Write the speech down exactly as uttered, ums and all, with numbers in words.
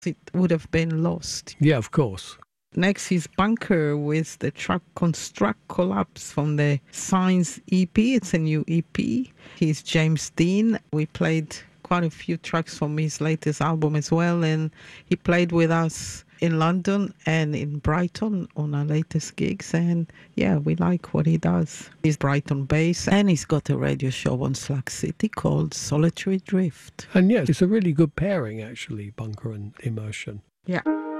it would have been lost. Yeah, of course. Next is Bunker with the track Construct Collapse from the Signs E P. It's a new E P. He's James Dean. We played quite a few tracks from his latest album as well, and he played with us in London and in Brighton on our latest gigs, and yeah, we like what he does. He's Brighton based, and he's got a radio show on Slack City called Solitary Drift. And yes, it's a really good pairing actually, Bunker and Immersion. Yeah.